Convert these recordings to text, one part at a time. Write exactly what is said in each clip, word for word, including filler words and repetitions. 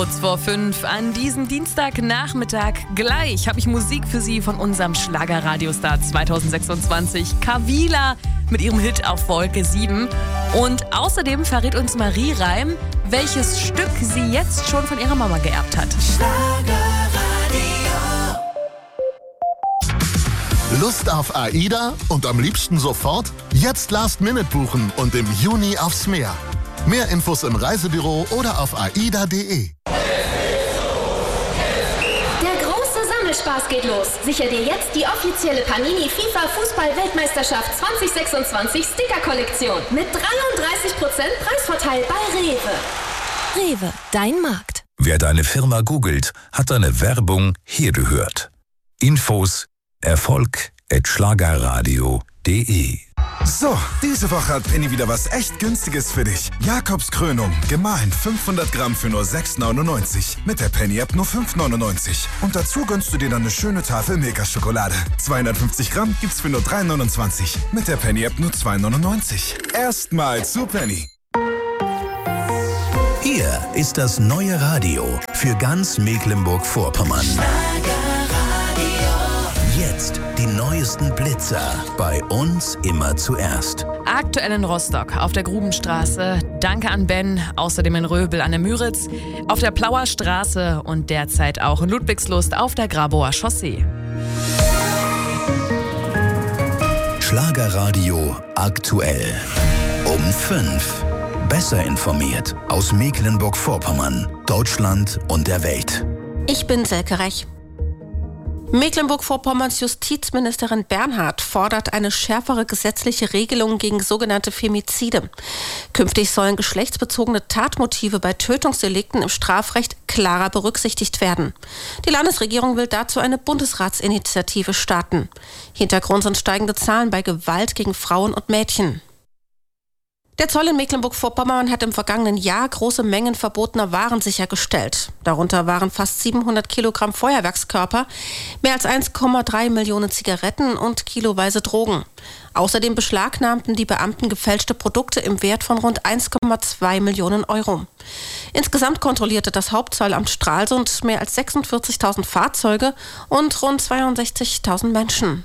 Kurz vor fünf an diesem Dienstagnachmittag gleich habe ich Musik für Sie von unserem Schlagerradiostar zwanzig sechsundzwanzig, Kavila, mit ihrem Hit auf Wolke sieben. Und außerdem verrät uns Marie Reim, welches Stück sie jetzt schon von ihrer Mama geerbt hat. Lust auf AIDA und am liebsten sofort? Jetzt Last-Minute buchen und im Juni aufs Meer. Mehr Infos im Reisebüro oder auf aida punkt de. Der große Sammelspaß geht los. Sicher dir jetzt die offizielle Panini FIFA Fußball-Weltmeisterschaft zwanzig sechsundzwanzig Sticker-Kollektion mit dreiunddreißig Prozent Preisvorteil bei Rewe. Rewe, dein Markt. Wer deine Firma googelt, hat deine Werbung hier gehört. Infos Erfolg at schlagerradio punkt de. So, diese Woche hat Penny wieder was echt Günstiges für dich. Jakobs Krönung, gemahlen fünfhundert Gramm für nur sechs neunundneunzig. Mit der Penny-App nur fünf neunundneunzig. Und dazu gönnst du dir dann eine schöne Tafel Milka-Schokolade. zweihundertfünfzig Gramm gibt's für nur drei neunundzwanzig. Mit der Penny-App nur zwei neunundneunzig. Erstmal zu Penny. Hier ist das neue Radio für ganz Mecklenburg-Vorpommern. Jetzt die neuesten Blitzer. Bei uns immer zuerst. Aktuell in Rostock auf der Grubenstraße. Danke an Ben. Außerdem in Röbel an der Müritz. Auf der Plauer Straße und derzeit auch in Ludwigslust auf der Grabower Chaussee. Schlagerradio aktuell. Um fünf. Besser informiert aus Mecklenburg-Vorpommern, Deutschland und der Welt. Ich bin Silke Rech. Mecklenburg-Vorpommerns Justizministerin Bernhard fordert eine schärfere gesetzliche Regelung gegen sogenannte Femizide. Künftig sollen geschlechtsbezogene Tatmotive bei Tötungsdelikten im Strafrecht klarer berücksichtigt werden. Die Landesregierung will dazu eine Bundesratsinitiative starten. Hintergrund sind steigende Zahlen bei Gewalt gegen Frauen und Mädchen. Der Zoll in Mecklenburg-Vorpommern hat im vergangenen Jahr große Mengen verbotener Waren sichergestellt. Darunter waren fast siebenhundert Kilogramm Feuerwerkskörper, mehr als eins Komma drei Millionen Zigaretten und kiloweise Drogen. Außerdem beschlagnahmten die Beamten gefälschte Produkte im Wert von rund eins Komma zwei Millionen Euro. Insgesamt kontrollierte das Hauptzollamt Stralsund mehr als sechsundvierzigtausend Fahrzeuge und rund zweiundsechzigtausend Menschen.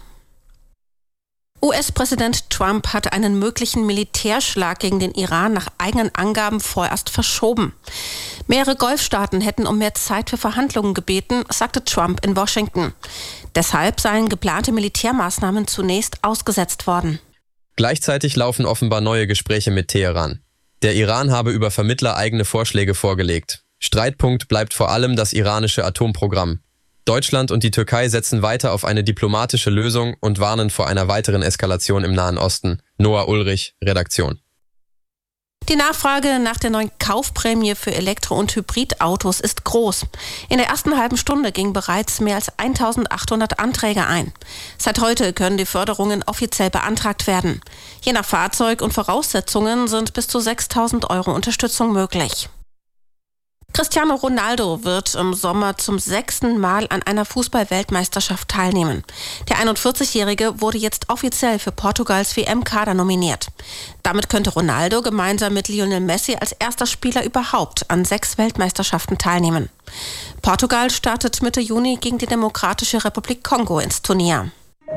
U S-Präsident Trump hat einen möglichen Militärschlag gegen den Iran nach eigenen Angaben vorerst verschoben. Mehrere Golfstaaten hätten um mehr Zeit für Verhandlungen gebeten, sagte Trump in Washington. Deshalb seien geplante Militärmaßnahmen zunächst ausgesetzt worden. Gleichzeitig laufen offenbar neue Gespräche mit Teheran. Der Iran habe über Vermittler eigene Vorschläge vorgelegt. Streitpunkt bleibt vor allem das iranische Atomprogramm. Deutschland und die Türkei setzen weiter auf eine diplomatische Lösung und warnen vor einer weiteren Eskalation im Nahen Osten. Noah Ulrich, Redaktion. Die Nachfrage nach der neuen Kaufprämie für Elektro- und Hybridautos ist groß. In der ersten halben Stunde gingen bereits mehr als eintausendachthundert Anträge ein. Seit heute können die Förderungen offiziell beantragt werden. Je nach Fahrzeug und Voraussetzungen sind bis zu sechstausend Euro Unterstützung möglich. Cristiano Ronaldo wird im Sommer zum sechsten Mal an einer Fußball-Weltmeisterschaft teilnehmen. Der einundvierzigjährige wurde jetzt offiziell für Portugals W M-Kader nominiert. Damit könnte Ronaldo gemeinsam mit Lionel Messi als erster Spieler überhaupt an sechs Weltmeisterschaften teilnehmen. Portugal startet Mitte Juni gegen die Demokratische Republik Kongo ins Turnier.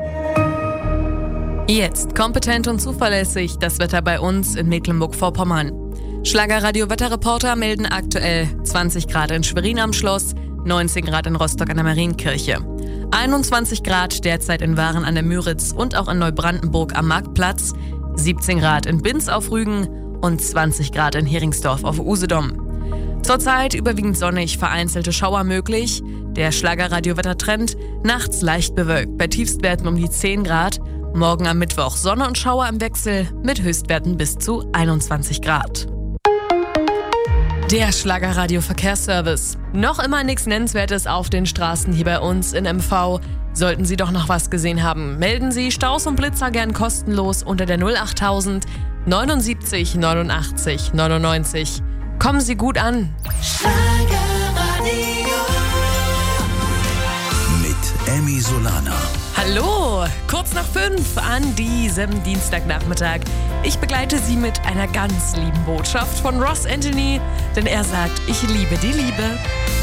Jetzt kompetent und zuverlässig das Wetter bei uns in Mecklenburg-Vorpommern. Schlagerradio-Wetterreporter melden aktuell zwanzig Grad in Schwerin am Schloss, neunzehn Grad in Rostock an der Marienkirche, einundzwanzig Grad derzeit in Waren an der Müritz und auch in Neubrandenburg am Marktplatz, siebzehn Grad in Binz auf Rügen und zwanzig Grad in Heringsdorf auf Usedom. Zurzeit überwiegend sonnig, vereinzelte Schauer möglich. Der Schlagerradio-Wettertrend nachts leicht bewölkt, bei Tiefstwerten um die zehn Grad. Morgen am Mittwoch Sonne und Schauer im Wechsel mit Höchstwerten bis zu einundzwanzig Grad. Der Schlagerradio-Verkehrsservice. Noch immer nichts Nennenswertes auf den Straßen hier bei uns in M V. Sollten Sie doch noch was gesehen haben, melden Sie Staus und Blitzer gern kostenlos unter der null achttausend neunundsiebzig neunundachtzig neunundneunzig. Kommen Sie gut an. Schlagerradio. Mit Emmy Solana. Hallo, kurz nach fünf an diesem Dienstagnachmittag. Ich begleite Sie mit einer ganz lieben Botschaft von Ross Anthony, denn er sagt, ich liebe die Liebe.